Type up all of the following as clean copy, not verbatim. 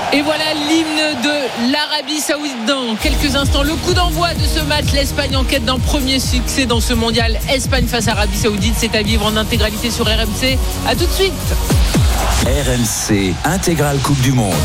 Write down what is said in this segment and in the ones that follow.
Et voilà l'hymne de l'Arabie Saoudite dans quelques instants. Le coup d'envoi de ce match, l'Espagne en quête d'un premier succès dans ce mondial. Espagne face à Arabie Saoudite, c'est à vivre en intégralité sur RMC. A tout de suite. RMC, intégrale Coupe du Monde.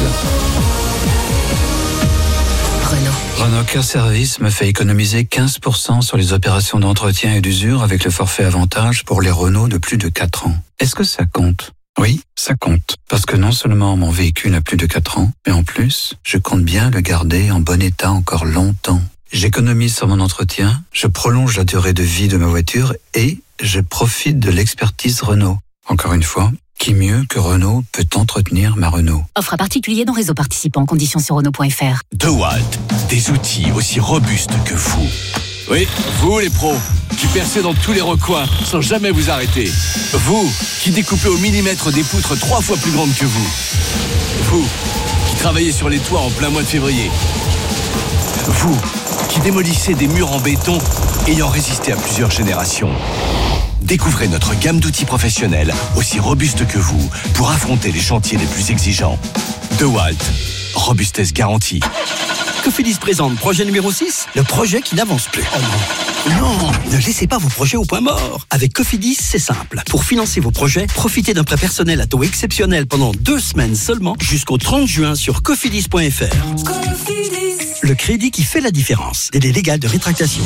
Renault Care Service me fait économiser 15% sur les opérations d'entretien et d'usure avec le forfait avantage pour les Renault de plus de 4 ans. Est-ce que ça compte ? Oui, ça compte. Parce que non seulement mon véhicule a plus de 4 ans, mais en plus, je compte bien le garder en bon état encore longtemps. J'économise sur mon entretien, je prolonge la durée de vie de ma voiture et je profite de l'expertise Renault. Encore une fois, qui mieux que Renault peut entretenir ma Renault? Offre à particulier dans réseau participant. Conditions sur Renault.fr. DeWalt, des outils aussi robustes que vous. Oui, vous les pros, qui percez dans tous les recoins sans jamais vous arrêter. Vous, qui découpez au millimètre des poutres 3 fois plus grandes que vous. Vous, qui travaillez sur les toits en plein mois de février. Vous, qui démolissez des murs en béton ayant résisté à plusieurs générations. Découvrez notre gamme d'outils professionnels aussi robustes que vous pour affronter les chantiers les plus exigeants. DeWalt, robustesse garantie. Cofidis présente projet numéro 6, le projet qui n'avance plus. Oh non, ne laissez pas vos projets au point mort. Avec Cofidis, c'est simple. Pour financer vos projets, profitez d'un prêt personnel à taux exceptionnel pendant 2 semaines seulement jusqu'au 30 juin sur cofidis.fr. Cofidis. Le crédit qui fait la différence. Délai légal de rétractation.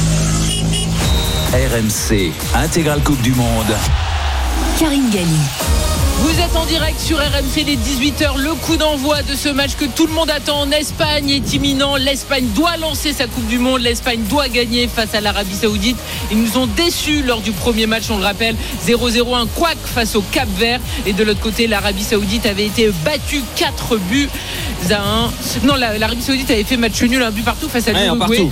RMC, intégrale Coupe du Monde. Karine Galli. Vous êtes en direct sur RMC dès 18h. Le coup d'envoi de ce match que tout le monde attend en Espagne est imminent. L'Espagne doit lancer sa Coupe du Monde. L'Espagne doit gagner face à l'Arabie Saoudite. Ils nous ont déçus lors du premier match, on le rappelle. 0-0, un couac face au Cap-Vert. Et de l'autre côté, l'Arabie Saoudite avait été battue 4 buts à 1. Non, l'Arabie Saoudite avait fait match nul, un but partout face à l'Uruguay.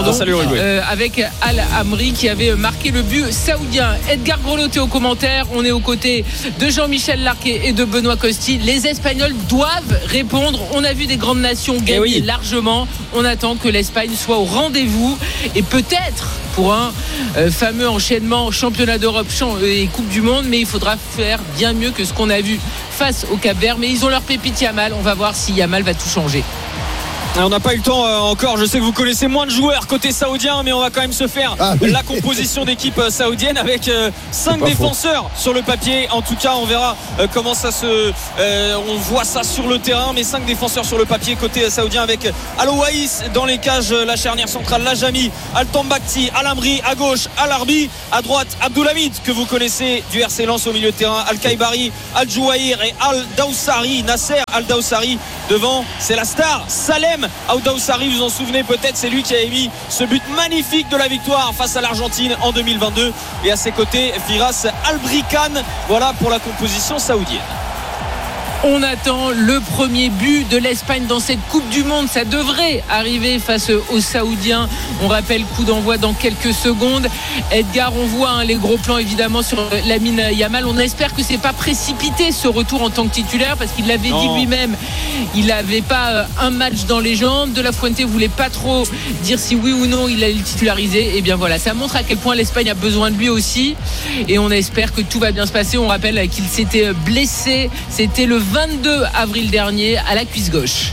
Avec Al-Amri qui avait marqué le but saoudien. Edgar Greloté aux commentaires. On est aux côtés de Jean-Michel Larquet et de Benoît Costil. Les Espagnols doivent répondre. On a vu des grandes nations gagner largement. On attend que l'Espagne soit au rendez-vous et peut-être pour un fameux enchaînement championnat d'Europe et Coupe du Monde, mais il faudra faire bien mieux que ce qu'on a vu face au Cap-Vert. Mais ils ont leur pépite Yamal. On va voir si Yamal va tout changer. On n'a pas eu le temps encore. Je sais que vous connaissez moins de joueurs côté saoudien, mais on va quand même se faire la composition d'équipe saoudienne avec 5 défenseurs sur le papier. En tout cas, on verra comment ça on voit ça sur le terrain, mais 5 défenseurs sur le papier côté saoudien avec Al-Ouaïs dans les cages, la charnière centrale, Lajami, Al-Tambakti, Al-Amri à gauche, Al-Arbi à droite, Abdoulhamid que vous connaissez du RC Lens au milieu de terrain, Al-Kaibari, Al-Jouaïr et Al-Dawsari, Nasser Al-Dawsari devant, c'est la star Salem Al-Dawsari, vous en souvenez peut-être, c'est lui qui a émis ce but magnifique de la victoire face à l'Argentine en 2022. Et à ses côtés, Firas Albrikan. Voilà pour la composition saoudienne. On attend le premier but de l'Espagne dans cette Coupe du Monde. Ça devrait arriver face aux Saoudiens. On rappelle, coup d'envoi dans quelques secondes. Edgar, on voit les gros plans évidemment sur Lamine Yamal. On espère que c'est pas précipité ce retour en tant que titulaire, parce qu'il l'avait dit lui-même. Il n'avait pas un match dans les jambes. De La Fuente voulait pas trop dire si oui ou non il allait le titulariser. Et bien voilà, ça montre à quel point l'Espagne a besoin de lui aussi. Et on espère que tout va bien se passer. On rappelle qu'il s'était blessé. C'était le 22 avril dernier à la cuisse gauche.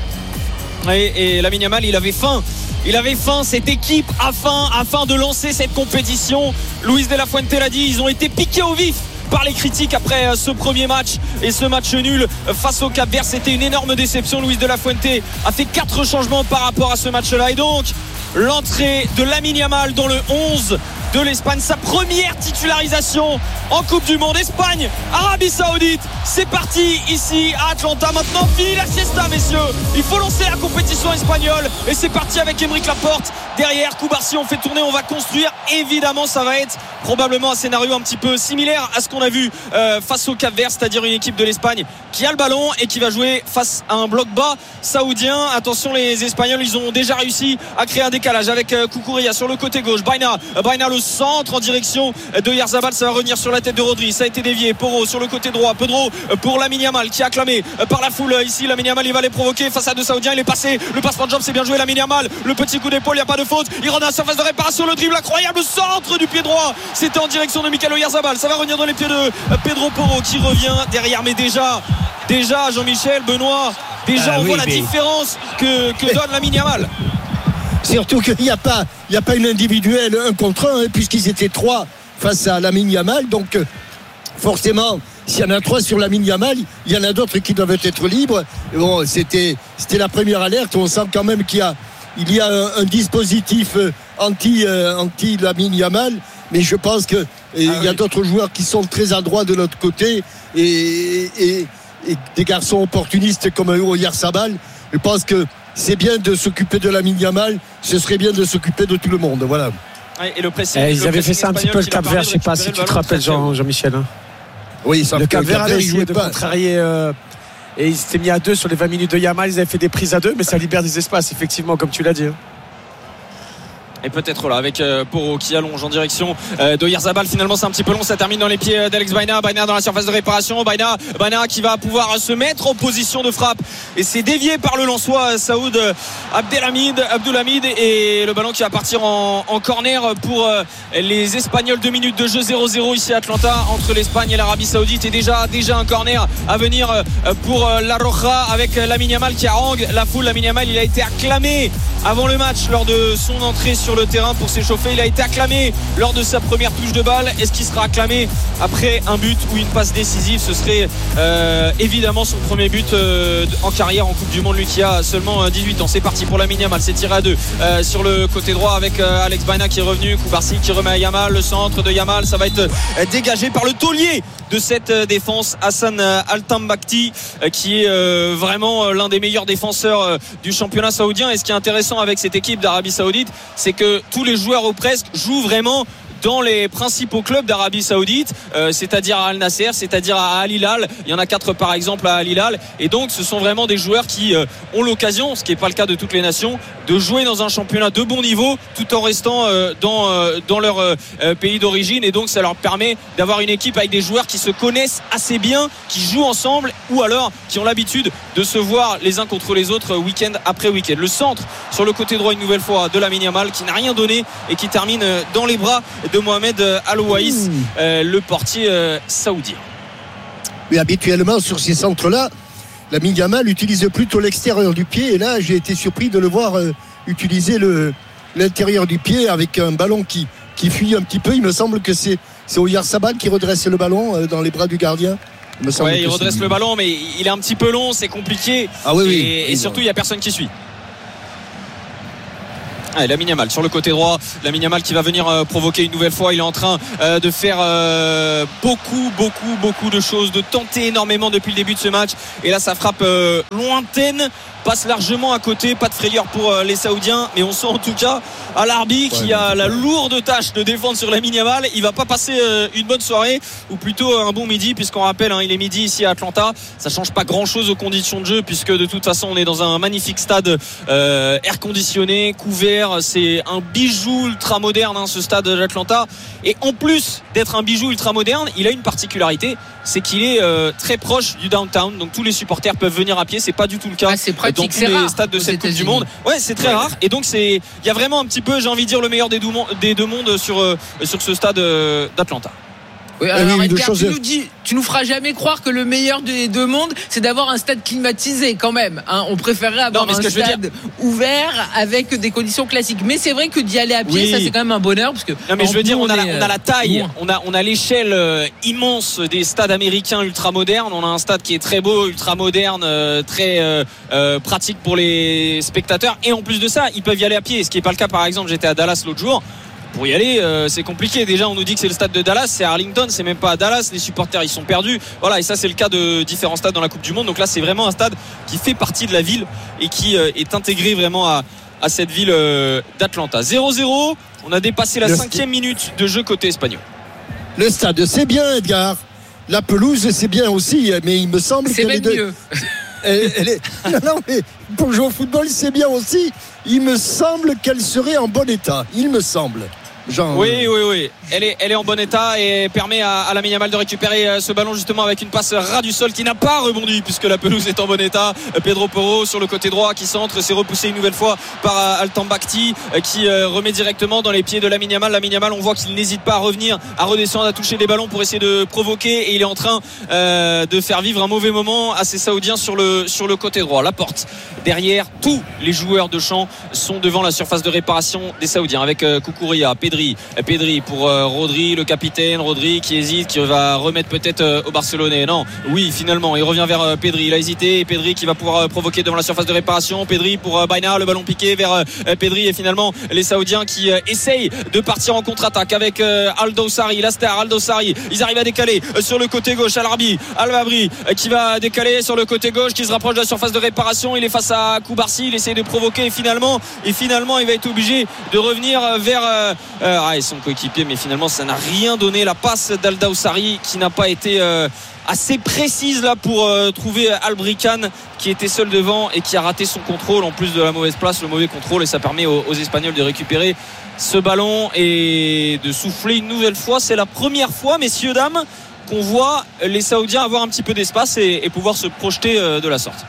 Et Lamine Yamal, il avait faim. Cette équipe a faim afin de lancer cette compétition. Luis de la Fuente l'a dit, ils ont été piqués au vif par les critiques après ce premier match et ce match nul face au Cap-Vert. C'était une énorme déception. Luis de la Fuente a fait 4 changements par rapport à ce match-là. Et donc, l'entrée de Lamine Yamal dans le 11 de l'Espagne, sa première titularisation en Coupe du Monde. Espagne, Arabie Saoudite, c'est parti ici à Atlanta. Maintenant, fini la siesta, messieurs. Il faut lancer la compétition espagnole et c'est parti avec Aymeric Laporte. Derrière, Koubarsi, on fait tourner, on va construire. Évidemment, ça va être probablement un scénario un petit peu similaire à ce qu'on a vu face au Cap-Vert, c'est-à-dire une équipe de l'Espagne qui a le ballon et qui va jouer face à un bloc bas saoudien. Attention, les Espagnols, ils ont déjà réussi à créer un décalage avec Cucurella sur le côté gauche. Baina le centre en direction de Yarzabal, ça va revenir sur la tête de Rodri, ça a été dévié. Porro sur le côté droit, Pedro pour Lamine Yamal qui est acclamé par la foule ici. Lamine Yamal, il va les provoquer face à 2 Saoudiens, il est passé, le passe par job, c'est bien joué Lamine Yamal, le petit coup d'épaule, il n'y a pas de faute, il rentre à la surface de réparation, le dribble incroyable, centre du pied droit, c'était en direction de Michael Oyarzabal, ça va revenir dans les pieds de Pedro Porro qui revient derrière. Mais déjà Jean-Michel, Benoît, Déjà on voit la différence que donne Lamine Yamal. Surtout qu'il n'y a pas une individuelle 1 contre 1 puisqu'ils étaient 3 face à Lamine Yamal. Donc forcément, s'il y en a 3 sur Lamine Yamal, il y en a d'autres qui doivent être libres. Et bon, c'était la première alerte. On sent quand même qu'il y a un dispositif anti Lamine Yamal. Mais je pense qu'il y a d'autres joueurs qui sont très adroits de l'autre côté et des garçons opportunistes comme Oyarzabal. Je pense que c'est bien de s'occuper de Lamine Yamal, ce serait bien de s'occuper de tout le monde. Voilà. Et le pressing, ils avaient fait ça un petit peu le Cap-Vert, je ne sais pas si tu te rappelles Jean-Michel. Oui, le Cap-Vert avait essayé de contrarier et ils s'étaient mis à 2 sur les 20 minutes de Yamal, ils avaient fait des prises à 2, mais ça libère des espaces effectivement comme tu l'as dit. Et peut-être là avec Porro qui allonge en direction d'Oyarzabal. Finalement c'est un petit peu long, ça termine dans les pieds d'Alex Baina dans la surface de réparation. Baina qui va pouvoir se mettre en position de frappe et c'est dévié par le Lensois Saoud Abdelhamid et le ballon qui va partir en corner pour les Espagnols. 2 minutes de jeu, 0-0 ici à Atlanta entre l'Espagne et l'Arabie Saoudite et déjà un corner à venir pour La Roja avec Lamine Yamal qui harangue la foule. Lamine Yamal, il a été acclamé avant le match lors de son entrée sur le terrain pour s'échauffer. Il a été acclamé lors de sa première touche de balle. Est-ce qu'il sera acclamé après un but ou une passe décisive? Ce serait évidemment son premier but en carrière en Coupe du Monde, lui qui a seulement 18 ans. C'est parti pour Lamine Yamal, c'est tiré à 2 sur le côté droit avec Alex Baina qui est revenu, Koubarsi qui remet à Yamal, le centre de Yamal, ça va être dégagé par le taulier de cette défense, Hassan Al-Tambakti, qui est vraiment l'un des meilleurs défenseurs du championnat saoudien. Et ce qui est intéressant avec cette équipe d'Arabie Saoudite, c'est que tous les joueurs ou presque jouent vraiment dans les principaux clubs d'Arabie Saoudite, c'est-à-dire à Al Nasser, c'est-à-dire à Al Hilal. Il y en a 4 par exemple à Al Hilal, et donc ce sont vraiment des joueurs qui ont l'occasion, ce qui n'est pas le cas de toutes les nations, de jouer dans un championnat de bon niveau tout en restant dans leur pays d'origine, et donc ça leur permet d'avoir une équipe avec des joueurs qui se connaissent assez bien, qui jouent ensemble ou alors qui ont l'habitude de se voir les uns contre les autres week-end après week-end. Le centre sur le côté droit une nouvelle fois de Lamine Yamal qui n'a rien donné et qui termine dans les bras de Mohamed Al-Ouaïs, le portier saoudien. Mais habituellement sur ces centres-là, Lamine Yamal utilise plutôt l'extérieur du pied, et là j'ai été surpris de le voir utiliser l'intérieur du pied avec un ballon qui fuit un petit peu. Il me semble que c'est Oyarzabal qui redresse le ballon dans les bras du gardien. Il redresse le ballon, mais il est un petit peu long, c'est compliqué. Et surtout il n'y a personne qui suit. Lamine Yamal sur le côté droit, Lamine Yamal qui va venir provoquer une nouvelle fois. Il est en train de faire beaucoup de choses, de tenter énormément depuis le début de ce match, et là sa frappe lointaine passe largement à côté. Pas de frayeur pour les Saoudiens, mais on sent en tout cas à l'arbitre qui a la lourde tâche de défendre sur Lamine Yamal. Il va pas passer une bonne soirée, ou plutôt un bon midi, puisqu'on rappelle il est midi ici à Atlanta. Ça change pas grand chose aux conditions de jeu, puisque de toute façon on est dans un magnifique stade air conditionné, couvert. C'est un bijou ultra moderne ce stade d'Atlanta, et en plus d'être un bijou ultra moderne, il a une particularité, c'est qu'il est très proche du downtown, donc tous les supporters peuvent venir à pied. C'est pas du tout le cas dans tous les stades de cette Coupe du Monde. C'est très rare, et donc il y a vraiment un petit peu, j'ai envie de dire, le meilleur des deux mondes sur ce stade d'Atlanta. Oui, alors Edgar, tu nous feras jamais croire que le meilleur des deux mondes, c'est d'avoir un stade climatisé quand même. On préférerait avoir un stade ouvert avec des conditions classiques. Mais c'est vrai que d'y aller à pied, ça c'est quand même un bonheur, parce que. Non, mais je veux dire, on a la taille, on a l'échelle immense des stades américains ultra modernes. On a un stade qui est très beau, ultra moderne, très pratique pour les spectateurs. Et en plus de ça, ils peuvent y aller à pied. Ce qui n'est pas le cas, par exemple, j'étais à Dallas l'autre jour. Pour y aller, c'est compliqué. Déjà, on nous dit que c'est le stade de Dallas, c'est à Arlington, c'est même pas à Dallas. Les supporters, ils sont perdus. Voilà, et ça, c'est le cas de différents stades dans la Coupe du Monde. Donc là, c'est vraiment un stade qui fait partie de la ville et qui est intégré vraiment à cette ville d'Atlanta. 0-0. On a dépassé la 5e minute de jeu côté espagnol. Le stade, c'est bien, Edgar. La pelouse, c'est bien aussi, mais il me semble que les deux. Mieux. Non, mais pour jouer au football, c'est bien aussi. Il me semble qu'elle serait en bon état. Il me semble. Jean, Oui. Elle est en bon état et permet à Lamine Yamal de récupérer ce ballon justement avec une passe ras du sol qui n'a pas rebondi puisque la pelouse est en bon état. Pedro Porro sur le côté droit qui centre, c'est repoussé une nouvelle fois par Altan Bakhti qui remet directement dans les pieds de Lamine Yamal. Lamine Yamal, on voit qu'il n'hésite pas à revenir, à redescendre, à toucher des ballons pour essayer de provoquer et il est en train de faire vivre un mauvais moment à ces Saoudiens sur le côté droit. La porte derrière, tous les joueurs de champ sont devant la surface de réparation des Saoudiens avec Koukouria, Pedri pour Rodri, le capitaine Rodri qui hésite, qui va remettre peut-être au Barcelonais. Non, oui, finalement il revient vers Pedri, il a hésité, et Pedri qui va pouvoir provoquer devant la surface de réparation. Pedri pour Baina, le ballon piqué vers Pedri et finalement les Saoudiens qui essayent de partir en contre-attaque avec Al-Dawsari, la star Al-Dawsari. Ils arrivent à décaler sur le côté gauche, Al-Babri qui va décaler sur le côté gauche, qui se rapproche de la surface de réparation. Il est face à Koubarsi, il essaie de provoquer et finalement il va être obligé de revenir vers son coéquipier, mais finalement ça n'a rien donné. La passe d'Al-Dawsari qui n'a pas été assez précise là pour trouver Albrican qui était seul devant et qui a raté son contrôle en plus de la mauvaise place, le mauvais contrôle, et ça permet aux Espagnols de récupérer ce ballon et de souffler une nouvelle fois. C'est la première fois, messieurs dames, qu'on voit les Saoudiens avoir un petit peu d'espace et pouvoir se projeter de la sorte.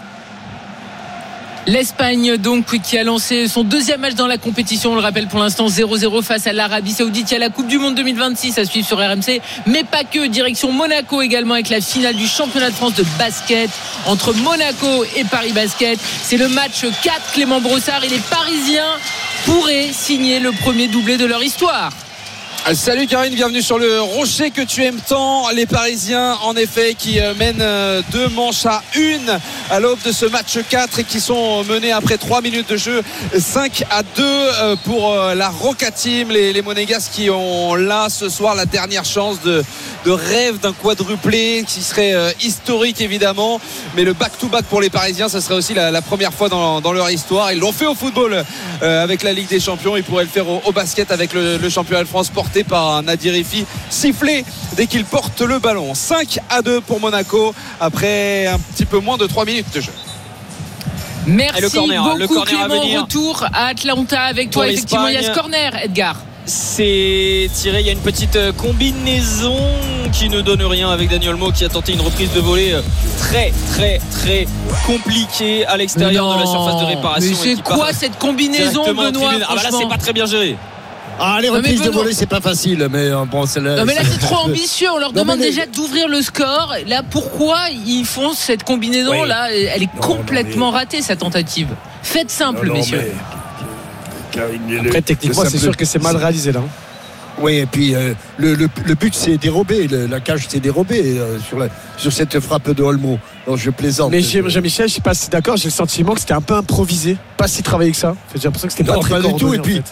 L'Espagne donc qui a lancé son deuxième match dans la compétition, on le rappelle pour l'instant 0-0 face à l'Arabie Saoudite. Il y a la Coupe du Monde 2026 à suivre sur RMC, mais pas que, direction Monaco également avec la finale du championnat de France de basket entre Monaco et Paris Basket. C'est le match 4, Clément Brossard, et les Parisiens pourraient signer le premier doublé de leur histoire. Salut Karine, bienvenue sur le rocher que tu aimes tant. Les Parisiens en effet qui mènent 2 manches à 1 à l'aube de ce match 4 et qui sont menés après 3 minutes de jeu 5-2 pour la Roca Team, les Monégasques qui ont là ce soir la dernière chance de rêve d'un quadruplé qui serait historique évidemment, mais le back-to-back pour les Parisiens, ça serait aussi la première fois dans leur histoire. Ils l'ont fait au football avec la Ligue des Champions, ils pourraient le faire au basket avec le championnat de France porté par Nadir Rifi, sifflé dès qu'il porte le ballon. 5-2 pour Monaco après un petit peu moins de 3 minutes de jeu. Merci le beaucoup corner Clément, à venir. Retour à Atlanta avec toi. Effectivement, il y a ce corner, Edgar. C'est tiré, il y a une petite combinaison qui ne donne rien avec Daniel Mo qui a tenté une reprise de volée très compliquée à l'extérieur de la surface de réparation. Mais c'est quoi cette combinaison, Benoît? Là c'est pas très bien géré. Les reprises de volée c'est pas facile, mais bon c'est là. Non mais là c'est trop ambitieux. On leur demande déjà d'ouvrir le score. Là pourquoi ils font cette combinaison là? Elle est complètement ratée sa tentative. Faites simple, messieurs. Après techniquement c'est sûr que c'est mal réalisé là. Oui, et puis le but c'est dérobé, la cage c'est dérobé sur cette frappe de Olmo. Donc je plaisante. Mais Jean-Michel, je suis pas si d'accord, j'ai le sentiment que c'était un peu improvisé, pas si travaillé que ça. J'ai l'impression que c'était pas très du tout. Et puis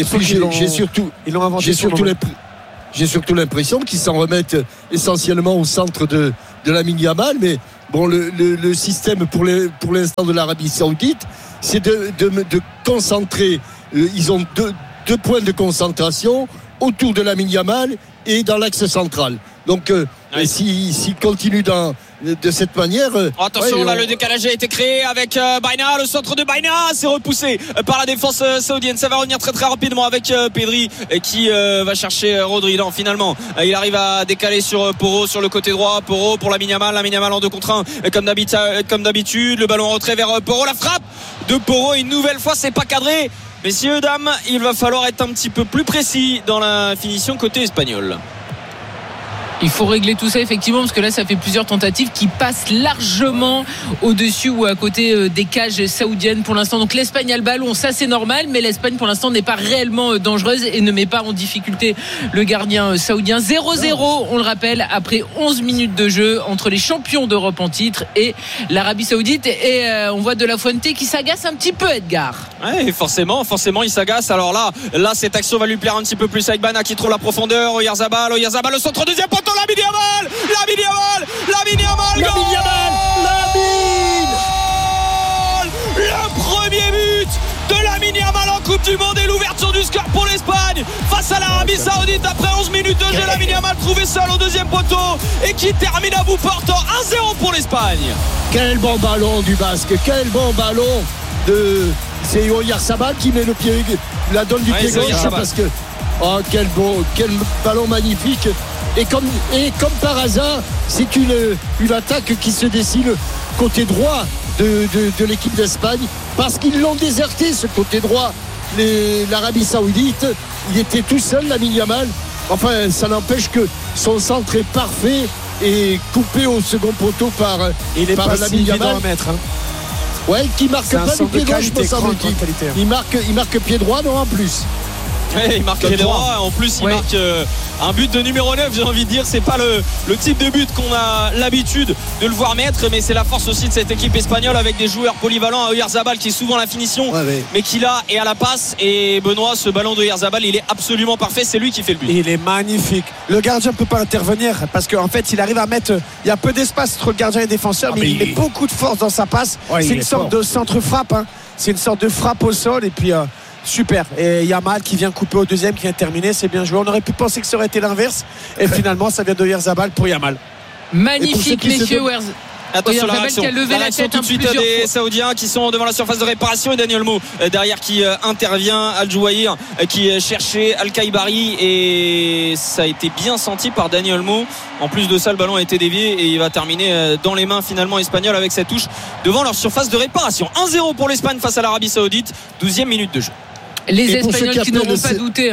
j'ai surtout l'impression qu'ils s'en remettent essentiellement au centre de Lamine Yamal. Mais bon, le système pour l'instant de l'Arabie Saoudite, c'est de concentrer. Ils ont deux points de concentration autour de Lamine Yamal et dans l'axe central. Donc s'il continue de cette manière. Attention, là le décalage a été créé avec Baina, le centre de Baina, c'est repoussé par la défense saoudienne. Ça va revenir très rapidement avec Pedri qui va chercher Rodri. Non, finalement il arrive à décaler sur Porro sur le côté droit. Porro pour Lamine Yamal en 2 contre 1 comme d'habitude. Le ballon en retrait vers Porro, la frappe de Porro une nouvelle fois, c'est pas cadré. Messieurs, dames, il va falloir être un petit peu plus précis dans la finition côté espagnol. Il faut régler tout ça effectivement, parce que là ça fait plusieurs tentatives qui passent largement au-dessus ou à côté des cages saoudiennes pour l'instant. Donc l'Espagne a le ballon, ça c'est normal, mais l'Espagne pour l'instant n'est pas réellement dangereuse et ne met pas en difficulté le gardien saoudien. 0-0, on le rappelle, après 11 minutes de jeu entre les champions d'Europe en titre et l'Arabie Saoudite. Et on voit De La Fuente qui s'agace un petit peu, Edgar. Ouais, forcément il s'agace. Alors là cette action va lui plaire un petit peu plus avec Bana qui trouve la profondeur. Oyarzabal, le centre, deuxième poteau, Lamine Yamal, le premier but de Lamine Yamal en Coupe du Monde et l'ouverture du score pour l'Espagne face à l'Arabie Saoudite après 11 minutes de jeu. Lamine Yamal trouvé seul au deuxième poteau et qui termine à bout portant 1-0 pour l'Espagne. Quel bon ballon du Basque, quel bon ballon c'est Oyarzabal qui met le pied, la donne du pied gauche, parce que Oh, quel ballon magnifique. Et comme par hasard, c'est une attaque qui se dessine côté droit de l'équipe d'Espagne, parce qu'ils l'ont déserté, ce côté droit, l'Arabie Saoudite. Il était tout seul, Lamine Yamal. Enfin, ça n'empêche que son centre est parfait et coupé au second poteau par Lamine Yamal. Ouais, qui marque pas du pied gauche, me semble-t-il. Il marque pied droit, non, en plus. Ouais, il marque pied droit, en plus il marque un but de numéro 9, j'ai envie de dire. C'est pas le type de but qu'on a l'habitude de le voir mettre, mais c'est la force aussi de cette équipe espagnole, avec des joueurs polyvalents. Oyarzabal qui est souvent la finition, mais qui là est à la passe. Et Benoît, ce ballon de Oyarzabal, il est absolument parfait, c'est lui qui fait le but. Il est magnifique. Le gardien ne peut pas intervenir parce qu'en fait il arrive à mettre, il y a peu d'espace entre le gardien et le défenseur, mais il met beaucoup de force dans sa passe. C'est une sorte de centre-frappe, c'est une sorte de frappe au sol, et puis super. Et Yamal qui vient couper au deuxième, qui vient terminer, c'est bien joué. On aurait pu penser que ça aurait été l'inverse, et finalement ça vient de Oyarzabal pour Yamal. Magnifique, messieurs. Attention, la réaction qui a levé la tête tout de suite des Saoudiens qui sont devant la surface de réparation, et Daniel Olmo derrière qui intervient. Al-Jouahir qui cherchait Al-Khaibari, et ça a été bien senti par Daniel Olmo. En plus de ça, le ballon a été dévié et il va terminer dans les mains finalement espagnoles avec cette touche devant leur surface de réparation. 1-0 pour l'Espagne face à l'Arabie Saoudite, 12e minute de jeu. Les Espagnols qui n'auront pas douté,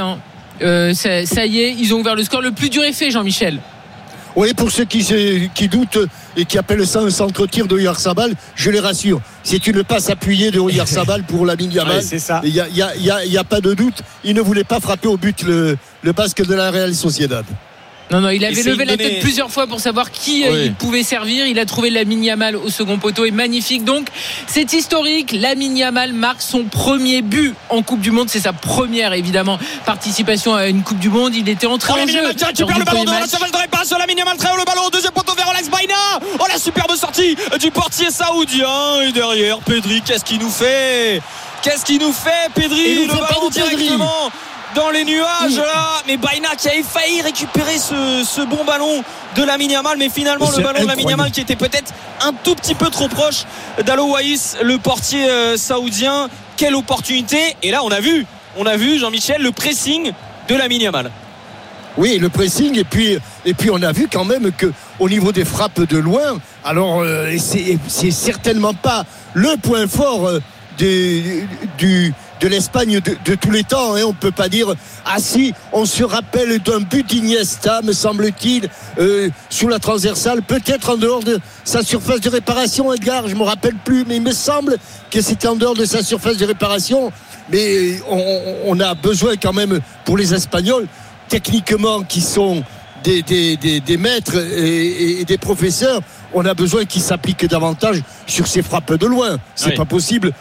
ça y est, ils ont ouvert le score. Le plus dur est fait, Jean-Michel. Oui, pour ceux qui doutent et qui appellent ça un centre-tir de Oyarzabal, je les rassure, c'est une passe appuyée de Oyarzabal pour Lamine Yamal. Ouais, c'est ça. Il y a pas de doute, il ne voulait pas frapper au but le basque de la Real Sociedad. Non, il avait levé la tête plusieurs fois pour savoir qui il pouvait servir. Il a trouvé Lamine Yamal au second poteau, et magnifique. Donc, c'est historique. Lamine Yamal marque son premier but en Coupe du Monde. C'est sa première, évidemment, participation à une Coupe du Monde. Il était entré en jeu. Qui récupère le ballon dans la surface de réparation. Lamine Yamal très haut, le ballon au deuxième poteau vers Alex Baina. Oh, la superbe sortie du portier saoudien. Et derrière, Pedri, qu'est-ce qu'il nous fait, Pedri, le ballon directement dans les nuages là, mais Baina qui a failli récupérer ce bon ballon de Lamine Yamal, mais finalement le ballon de Lamine Yamal qui était peut-être un tout petit peu trop proche d'Al-Ouaïs, le portier saoudien. Quelle opportunité. Et là on a vu Jean-Michel, le pressing de Lamine Yamal. Oui, le pressing, et puis on a vu quand même que au niveau des frappes de loin, alors c'est certainement pas le point fort de l'Espagne de tous les temps, on ne peut pas dire si on se rappelle d'un but d'Iniesta, me semble-t-il, sous la transversale, peut-être en dehors de sa surface de réparation, Edgar, je ne me rappelle plus, mais il me semble que c'était en dehors de sa surface de réparation. Mais on a besoin quand même, pour les Espagnols, techniquement, qui sont des maîtres et des professeurs, on a besoin qu'ils s'appliquent davantage sur ces frappes de loin. C'est pas possible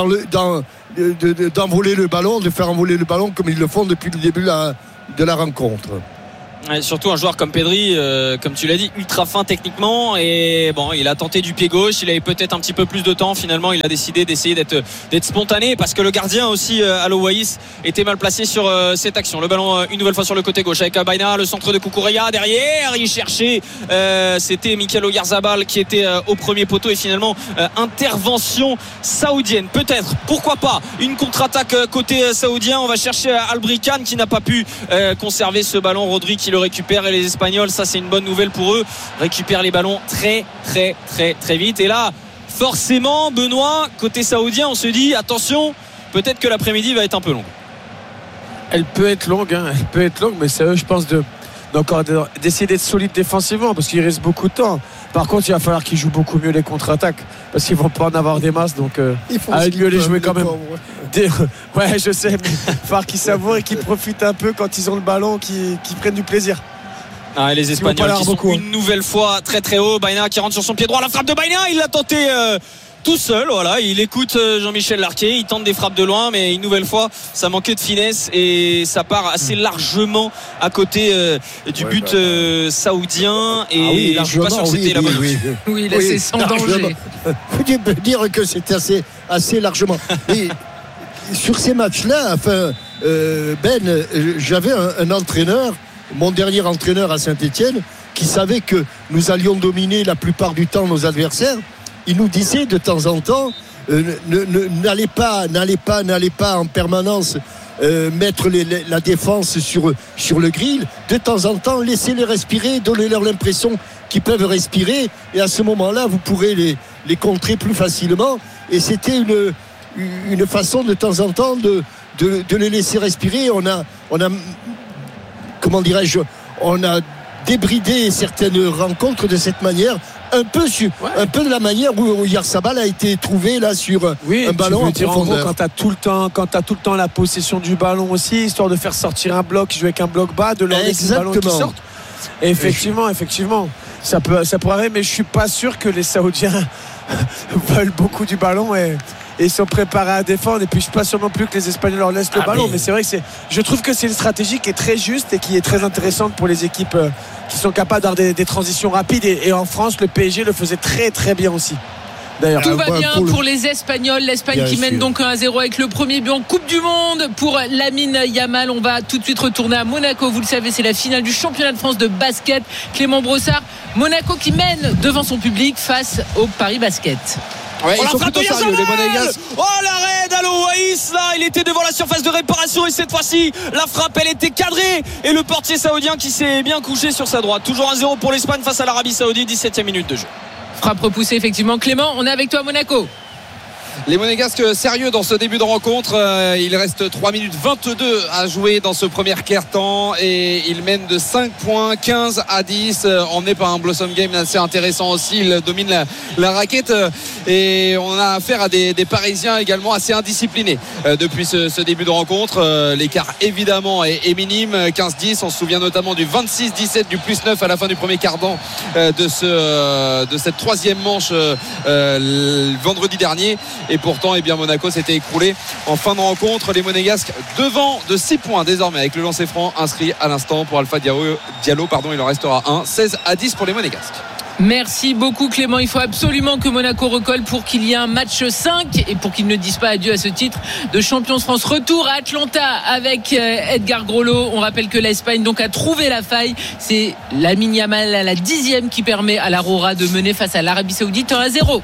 d'envoler le ballon, de faire envoler le ballon comme ils le font depuis le début de la rencontre. Ouais, surtout un joueur comme Pedri, comme tu l'as dit, ultra fin techniquement, et bon, il a tenté du pied gauche, il avait peut-être un petit peu plus de temps, finalement il a décidé d'essayer d'être spontané, parce que le gardien aussi, Al-Ouaïs, était mal placé sur cette action. Le ballon une nouvelle fois sur le côté gauche avec Baina, le centre de Cucurella derrière, il cherchait, c'était Mikel Oyarzabal qui était au premier poteau, et finalement intervention saoudienne, peut-être, pourquoi pas, une contre-attaque côté saoudien. On va chercher Albrican qui n'a pas pu conserver ce ballon. Rodri qui le récupère, et les Espagnols, ça c'est une bonne nouvelle pour eux, récupèrent les ballons très très très très vite. Et là forcément, Benoît, côté saoudien, on se dit attention, peut-être que l'après-midi va être un peu longue. Elle peut être longue, mais c'est eux, je pense, d'essayer d'être solide défensivement, parce qu'il reste beaucoup de temps. Par contre, il va falloir qu'ils jouent beaucoup mieux les contre-attaques, parce qu'ils vont pas en avoir des masses, donc à mieux les jouer quand même. Ouais, je sais, mais il va falloir qu'ils savourent et qu'ils profitent un peu quand ils ont le ballon, qu'ils prennent du plaisir. Et les Espagnols qui sont une nouvelle fois très très haut. Baina qui rentre sur son pied droit, la frappe de Baina, il l'a tenté tout seul, voilà, il écoute Jean-Michel Larquet, il tente des frappes de loin, mais une nouvelle fois ça manquait de finesse et ça part assez largement à côté du but saoudien. Et je suis pas sûr que c'était la bonne. Oui, là c'est sans danger. Tu peux dire que c'était assez largement. Et sur ces matchs-là, j'avais un entraîneur, mon dernier entraîneur à Saint-Etienne, qui savait que nous allions dominer la plupart du temps nos adversaires. Il nous disait de temps en temps, n'allez pas en permanence mettre la défense sur le grill. De temps en temps, laissez-les respirer, donnez-leur l'impression qu'ils peuvent respirer, et à ce moment-là, vous pourrez les contrer plus facilement. Et c'était une façon de temps en temps de les laisser respirer. On a comment dirais-je, on a débridé certaines rencontres de cette manière, un peu de la manière où Oyarzabal a été trouvé là sur un ballon en profondeur. Quand tu as tout le temps la possession du ballon aussi, histoire de faire sortir un bloc, jouer avec un bloc bas, de leur laisser le ballon qui sorte. Et effectivement, ça pourrait arriver, mais je suis pas sûr que les Saoudiens veulent beaucoup du ballon et sont préparés à défendre. Et puis je suis pas sûr non plus que les Espagnols leur laissent le ballon, mais c'est vrai que je trouve que c'est une stratégie qui est très juste et qui est très intéressante pour les équipes qui sont capables d'avoir des transitions rapides, et en France le PSG le faisait très très bien aussi. D'ailleurs, tout va bien pour les Espagnols. L'Espagne qui mène donc 1-0 avec le premier but en Coupe du Monde pour Lamine Yamal. On va tout de suite retourner à Monaco. Vous le savez, c'est la finale du championnat de France de basket. Clément Brossard, Monaco qui mène devant son public face au Paris Basket. Ouais, ils sont plutôt sérieux, les Monégasques. Oh, l'arrêt d'Aloaïs, là, il était devant la surface de réparation, et cette fois-ci, la frappe, elle était cadrée, et le portier saoudien qui s'est bien couché sur sa droite. Toujours 1-0 pour l'Espagne face à l'Arabie Saoudite, 17e minute de jeu. Frappe repoussée, effectivement. Clément, on est avec toi à Monaco. Les Monégasques sérieux dans ce début de rencontre. Il reste 3 minutes 22 à jouer dans ce premier quart-temps, et ils mènent de 5 points, 15-10, emmené par un Blossom Game assez intéressant aussi. Ils dominent la raquette, et on a affaire à des Parisiens également assez indisciplinés depuis ce début de rencontre. L'écart évidemment est minime, 15-10. On se souvient notamment du 26-17 du plus 9 à la fin du premier quart-temps de cette troisième manche vendredi dernier. Et pourtant, Monaco s'était écroulé en fin de rencontre. Les Monégasques devant de 6 points désormais avec le lancer franc inscrit à l'instant pour Alpha Diallo. Il en restera 1, 16-10 pour les Monégasques. Merci beaucoup Clément. Il faut absolument que Monaco recolle pour qu'il y ait un match 5 et pour qu'ils ne disent pas adieu à ce titre de champion de France. Retour à Atlanta avec Edgar Groslo. On rappelle que l'Espagne donc a trouvé la faille. C'est Lamine Yamal à la 10e qui permet à l'Aurora de mener face à l'Arabie Saoudite 1-0.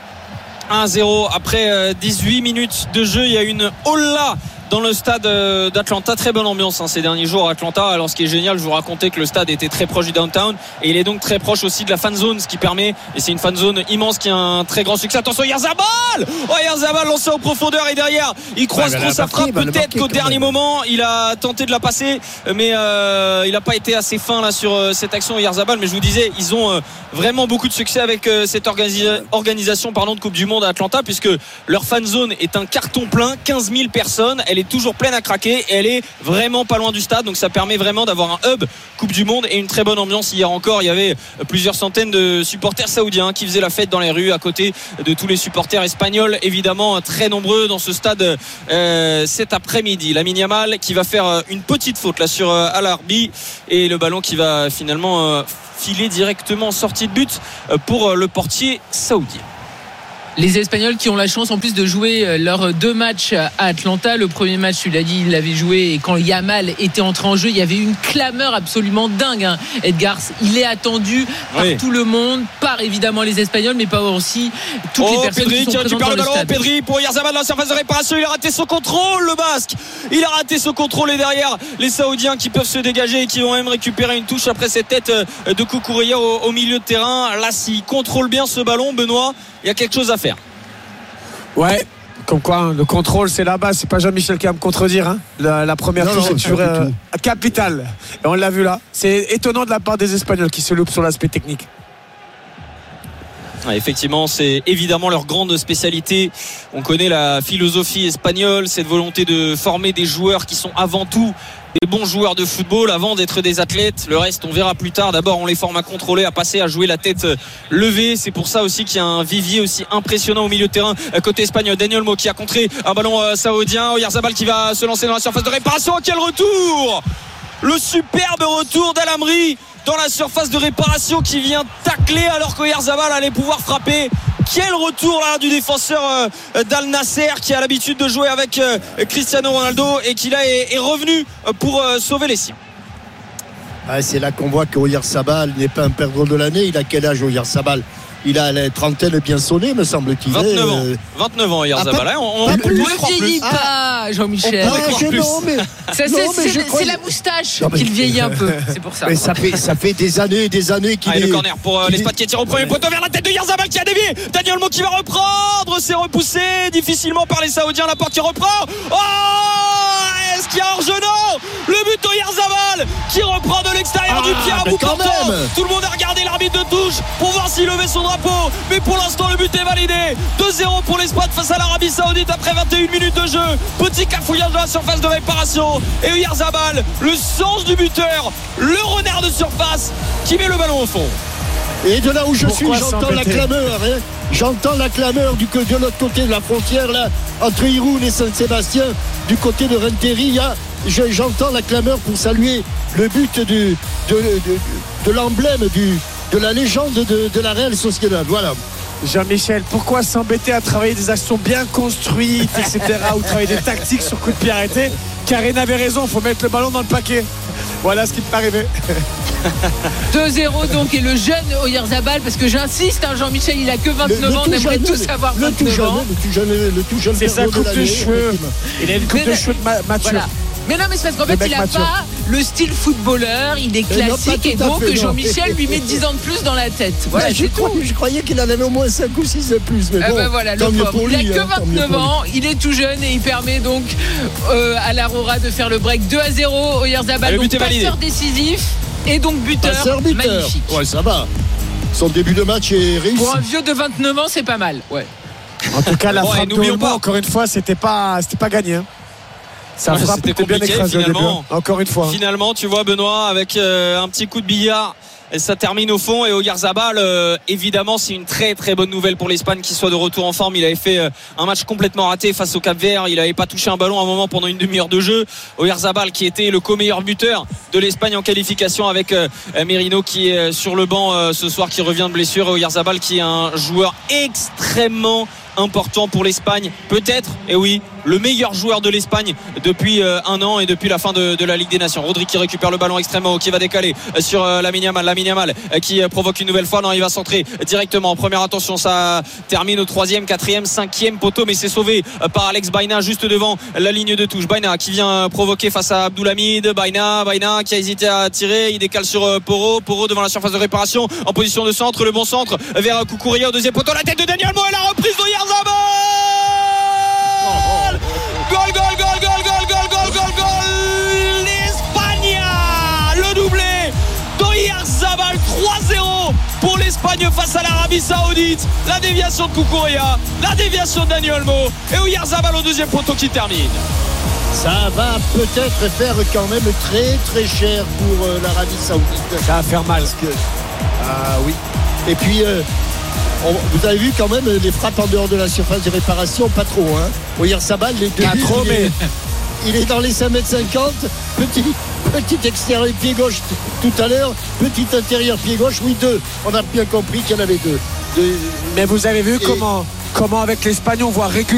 1-0 après 18 minutes de jeu. Il y a une holla dans le stade d'Atlanta. Très bonne ambiance ces derniers jours à Atlanta. Alors ce qui est génial, je vous racontais que le stade était très proche du downtown, et il est donc très proche aussi de la fan zone, ce qui permet, et c'est une fan zone immense qui a un très grand succès. Attention, Oyarzabal lancé en profondeur, et derrière il croise trop sa frappe, peut-être qu'au dernier moment il a tenté de la passer, mais il n'a pas été assez fin là sur cette action Oyarzabal. Mais je vous disais, ils ont vraiment beaucoup de succès avec cette organisation de Coupe du Monde à Atlanta, puisque leur fan zone est un carton plein, 15 000 personnes. Elle est toujours pleine à craquer, et elle est vraiment pas loin du stade, donc ça permet vraiment d'avoir un hub Coupe du Monde et une très bonne ambiance. Hier encore, il y avait plusieurs centaines de supporters saoudiens qui faisaient la fête dans les rues, à côté de tous les supporters espagnols, évidemment très nombreux dans ce stade cet après-midi. Lamine Yamal qui va faire une petite faute là sur Al-Arbi, et le ballon qui va finalement filer directement en sortie de but pour le portier saoudien. Les Espagnols qui ont la chance en plus de jouer leurs 2 matchs à Atlanta. Le premier match, tu l'as dit, il l'avait joué, et quand Yamal était entré en jeu, il y avait une clameur absolument dingue. Edgar, il est attendu par tout le monde, par évidemment les Espagnols, mais pas aussi toutes les personnes Pedri, qui sont présentes dans le stade. Pedri pour Oyarzabal dans la surface de réparation. Il a raté son contrôle, le Basque. Il a raté son contrôle, et derrière les Saoudiens qui peuvent se dégager et qui vont même récupérer une touche après cette tête de Cucurella au milieu de terrain. Là, s'il contrôle bien ce ballon, Benoît, il y a quelque chose à faire. Ouais, comme quoi le contrôle c'est la base. C'est pas Jean-Michel qui va me contredire, La première touche est toujours capitale, et on l'a vu là. C'est étonnant de la part des Espagnols qui se loupent sur l'aspect technique. Effectivement, c'est évidemment leur grande spécialité. On connaît la philosophie espagnole, cette volonté de former des joueurs qui sont avant tout des bons joueurs de football avant d'être des athlètes. Le reste, on verra plus tard. D'abord, on les forme à contrôler, à passer, à jouer la tête levée. C'est pour ça aussi qu'il y a un vivier aussi impressionnant au milieu de terrain côté espagnol. Dani Olmo qui a contré un ballon saoudien. Oyarzabal qui va se lancer dans la surface de réparation. Quel retour! Le superbe retour d'Al Amri dans la surface de réparation, qui vient tacler alors qu'Oyarzabal allait pouvoir frapper. Quel retour là du défenseur d'Al Nasser, qui a l'habitude de jouer avec Cristiano Ronaldo, et qui là est revenu pour sauver les siens. C'est là qu'on voit qu'Oyarzabal n'est pas un perdreau de l'année. Il a quel âge, Oyarzabal? il a la trentaine bien sonnée, me semble-t-il. 29 ans. 29 ans, Oyarzabal. On ne pourrait croire vieillit plus. pas, Jean-Michel. C'est la moustache qui le vieillit un peu. C'est pour ça. Mais ça fait des années qu'il est. Le corner pour l'Espagne qui tire au premier poteau vers la tête de Oyarzabal qui a dévié. Daniel Olmo qui va reprendre. C'est repoussé difficilement par les Saoudiens. La porte qui reprend. Oh, est-ce qu'il y a hors-jeu? Non. Le but d'Oyarzabal qui reprend de l'extérieur du pied à bout portant. Tout le monde a regardé l'arbitre de touche pour voir s'il levait son drapeau. Mais pour l'instant, le but est validé. 2-0 pour l'Espagne face à l'Arabie Saoudite après 21 minutes de jeu. Petit cafouillage dans la surface de réparation. Et Oyarzabal, le sens du buteur, le renard de surface qui met le ballon au fond. Et de là où je suis, j'entends la clameur. J'entends la clameur de l'autre côté de la frontière, là, entre Irun et Saint-Sébastien, du côté de Renteria. J'entends la clameur pour saluer le but de l'emblème de la légende de la Real Sociedad. Voilà. Jean-Michel, pourquoi s'embêter à travailler des actions bien construites, etc., ou travailler des tactiques sur coup de pied arrêté? Karine avait raison, il faut mettre le ballon dans le paquet. Voilà ce qui peut arriver. 2-0 donc, et le jeune Oyarzabal, parce que j'insiste, Jean-Michel, il a que 29 ans, on aimerait tous avoir 29 ans. Le tout jeune. C'est sa coupe de cheveux. Il a une coupe de cheveux mature. Voilà. Mais non, mais c'est parce qu'en fait, il n'a pas le style footballeur, il est classique, et donc Jean-Michel lui met 10 ans de plus dans la tête. Voilà, je croyais qu'il en avait au moins 5 ou 6 de plus. Mais bon, voilà, le pauvre. Il n'a que 29 ans, il est tout jeune et il permet donc à l'Aurora de faire le break 2-0. Oyarzabal, donc passeur décisif et donc buteur. Magnifique. Ouais, ça va. Son début de match est réussi. Pour un vieux de 29 ans, c'est pas mal. Ouais. En tout cas, la frappe de Olmo, encore une fois, c'était pas gagné. Ça frappe était bien écrasé finalement. Encore une fois. Finalement, tu vois, Benoît, avec un petit coup de billard, et ça termine au fond. Et Oyarzabal, évidemment, c'est une très très bonne nouvelle pour l'Espagne qui soit de retour en forme. Il avait fait un match complètement raté face au Cap-Vert. Il n'avait pas touché un ballon à un moment pendant une demi-heure de jeu. Oyarzabal qui était le co-meilleur buteur de l'Espagne en qualification avec Merino qui est sur le banc ce soir, qui revient de blessure. Et Oyarzabal qui est un joueur extrêmement important pour l'Espagne, peut-être, et oui, le meilleur joueur de l'Espagne depuis un an et depuis la fin de la Ligue des Nations. Rodri qui récupère le ballon extrêmement haut, qui va décaler sur Lamine Yamal qui provoque une nouvelle fois. Non, il va centrer directement. Première attention, ça termine au 3e, 4e, 5e poteau, mais c'est sauvé par Alex Baina juste devant la ligne de touche. Baina qui vient provoquer face à Abdoulhamid. Baina qui a hésité à tirer, il décale sur Porro devant la surface de réparation en position de centre, le bon centre vers Cucurella au deuxième poteau, la tête de Daniel Olmo et la reprise d'Oyarzabal. Goal l'Espagne, le doublé d'Oyarzabal, 3-0 pour l'Espagne face à l'Arabie Saoudite. La déviation de Cucurella, la déviation de Daniel Olmo et Oyarzabal au deuxième poteau qui termine. Ça va peut-être faire quand même très très cher pour l'Arabie Saoudite. Ça va faire mal. Ah oui. Et puis vous avez vu quand même les frappes en dehors de la surface de réparation, pas trop. Oyarzabal, les deux. Pas trop, mais il est dans les 5m50. Petit extérieur pied gauche tout à l'heure, petit intérieur pied gauche, oui, 2. On a bien compris qu'il y en avait 2. Mais vous avez vu comment avec l'Espagne on voit régulièrement